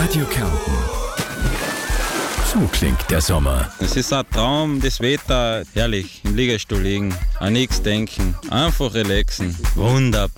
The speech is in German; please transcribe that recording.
Radio Kärnten. So klingt der Sommer. Es ist ein Traum, das Wetter, herrlich, im Liegestuhl liegen, an nichts denken, einfach relaxen, wunderbar.